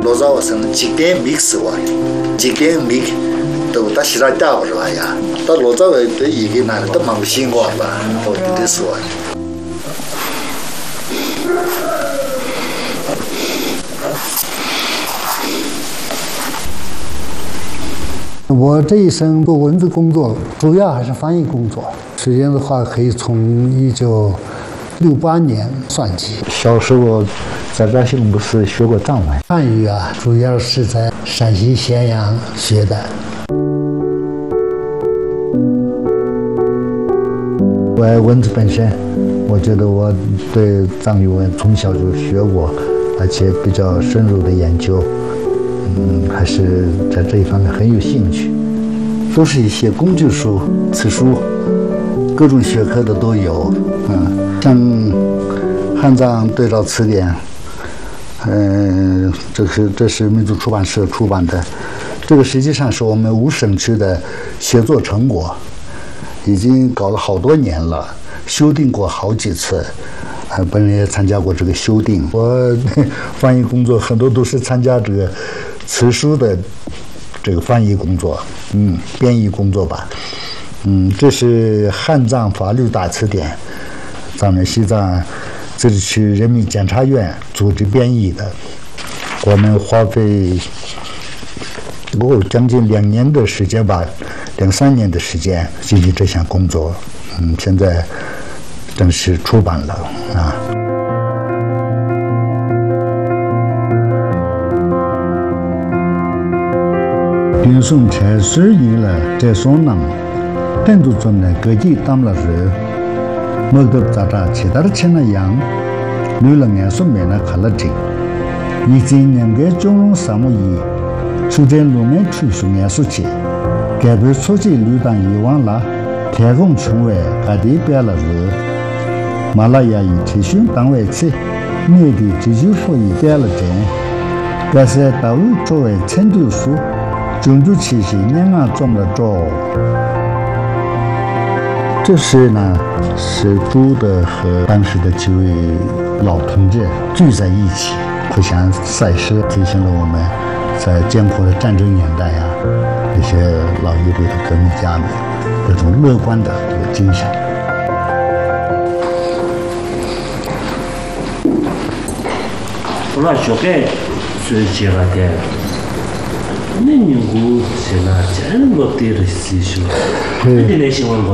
로자와 선 직대 믹스와 직대 믹 또 다시 라다고 봐야 또 로자와 이게 나는 또 망신 거 봐. 어디서 와. 我这一生做文字工作，主要还是翻译工作。时间的话，可以从1968年算起。 小时候在这西不是学过藏文。 汉语啊，主要是在陕西咸阳学的。 我文字本身，我觉得我对藏语文从小就学过，而且比较深入的研究。 还是在这一方面很有兴趣，都是一些工具书、词书，各种学科的都有。像汉藏对照词典，这是民族出版社出版的，这个实际上是我们5省区的协作成果，已经搞了好多年了，修订过好几次。 本人也参加过这个修订，我翻译工作很多都是参加这个词书的这个翻译工作，编译工作吧，这是汉藏法律大词典，咱们西藏自治区人民检察院组织编译的，我们花费将近2年的时间吧，2、3年的时间进行这项工作，现在。 正式出版了啊！编诵才12年了，在松南，很多种的各地当了人，某个咋着，其他的钱那样，留了眼说没那看了这，已经2个九龙3亩1，首先路面吹出眼说去，该被出去流当遗忘了，天空穷外，各地变了人。 马拉雅以提醒单位去，内地这就说一变了真，但是到位作为成都书，中秋七夕两岸中了着。这是呢，是朱德和当时的几位老同志聚在一起，互相赛诗，提醒了我们在艰苦的战争年代啊，那些老一辈的革命家们那种乐观的这个精神。 我小概是结了的，那宁古现在真没得了技术，那你那些我。